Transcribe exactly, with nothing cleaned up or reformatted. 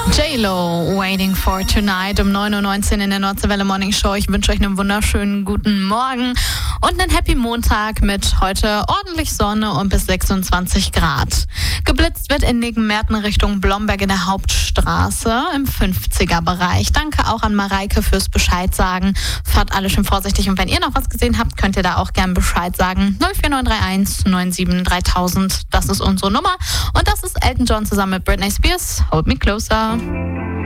J-Lo, Waiting for Tonight um neun Uhr neunzehn in der Nordseewelle Morning Show. Ich wünsche euch einen wunderschönen guten Morgen und einen Happy Montag mit heute ordentlich Sonne und bis sechsundzwanzig Grad. Geblitzt wird in Niggenmerten Richtung Blomberg in der Hauptstraße im fünfziger Bereich. Danke auch an Mareike fürs Bescheid sagen. Fahrt alle schön vorsichtig und wenn ihr noch was gesehen habt, könnt ihr da auch gern Bescheid sagen. null vier neun drei eins neun sieben dreitausend, das ist unsere Nummer und das ist Elton John zusammen mit Britney Spears. Hold Me Closer.